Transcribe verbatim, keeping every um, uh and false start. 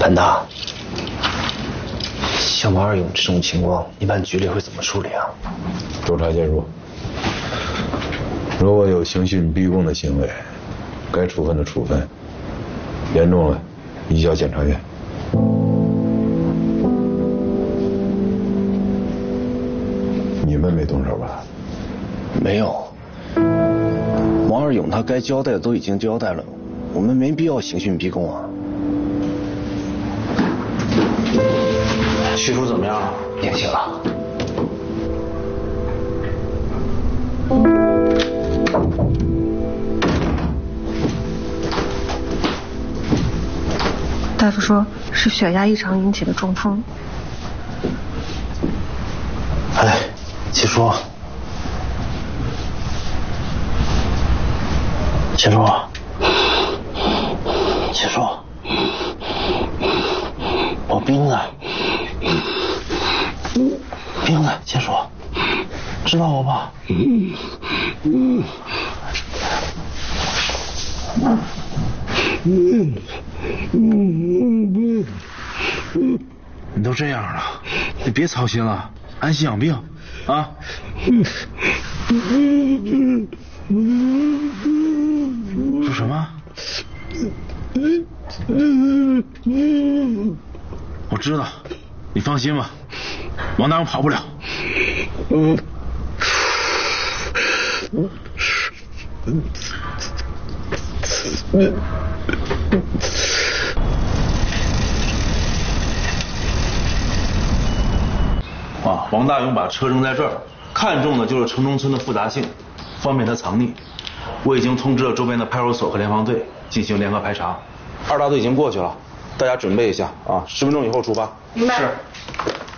谭大，像王二勇这种情况，一般局里会怎么处理啊？ 督察介入。如果有刑讯逼供的行为，该处分的处分，严重了移交检察院。你们没动手吧？ 没有。王二勇他该交代的都已经交代了，我们没必要刑讯逼供啊。 许叔怎么样了？ 定性了。 大夫说是血压异常引起的中风。 哎，七叔，七叔，七叔，我冰呢？冰呢？七叔，知道我吧？嗯嗯嗯嗯嗯，你都这样了，你别操心了，安心养病啊。说什么？我知道，你放心吧，王大勇跑不了。嗯。啊，王大勇把车扔在这儿，看中的就是城中村的复杂性，方便他藏匿。我已经通知了周边的派出所和联防队进行联合排查。二大队已经过去了，大家准备一下啊，十分钟以后出发。 明白。 是。